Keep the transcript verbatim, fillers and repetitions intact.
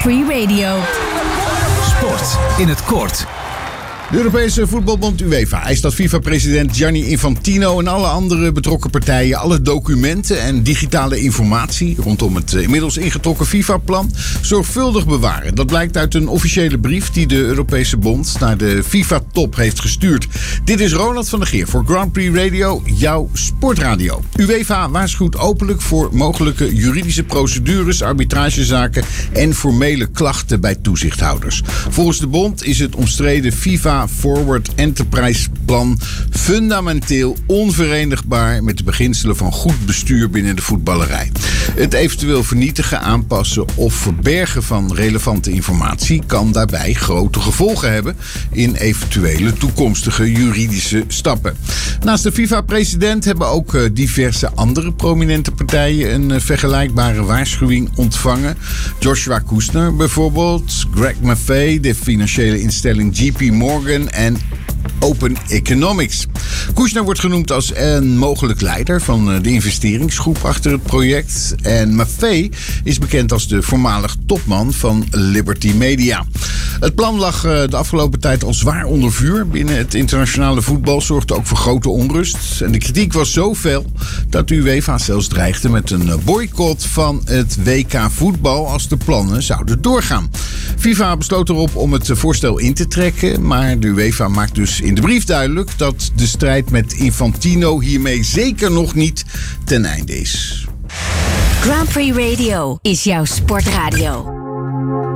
Prix Radio. Sport in het kort. De Europese voetbalbond UEFA eist dat FIFA-president Gianni Infantino en alle andere betrokken partijen alle documenten en digitale informatie rondom het inmiddels ingetrokken FIFA-plan zorgvuldig bewaren. Dat blijkt uit een officiële brief die de Europese bond naar de FIFA-top heeft gestuurd. Dit is Ronald van der Geer voor Grand Prix Radio, jouw sportradio. UEFA waarschuwt openlijk voor mogelijke juridische procedures, arbitragezaken en formele klachten bij toezichthouders. Volgens de bond is het omstreden FIFA Forward Enterprise Plan fundamenteel onverenigbaar met de beginselen van goed bestuur binnen de voetballerij. Het eventueel vernietigen, aanpassen of verbergen van relevante informatie kan daarbij grote gevolgen hebben in eventuele toekomstige juridische stappen. Naast de FIFA-president hebben ook diverse andere prominente partijen een vergelijkbare waarschuwing ontvangen. Joshua Kushner bijvoorbeeld, Greg Maffei, de financiële instelling J P Morgan en Open Economics. Kushner wordt genoemd als een mogelijk leider van de investeringsgroep achter het project. En Maffei is bekend als de voormalig topman van Liberty Media. Het plan lag de afgelopen tijd al zwaar onder vuur. Binnen het internationale voetbal zorgde ook voor grote onrust. En de kritiek was zo fel dat de UEFA zelfs dreigde met een boycott van het W K voetbal als de plannen zouden doorgaan. FIFA besloot erop om het voorstel in te trekken, maar de UEFA maakt dus in de brief duidelijk dat de strijd met Infantino hiermee zeker nog niet ten einde is. Grand Prix Radio is jouw sportradio.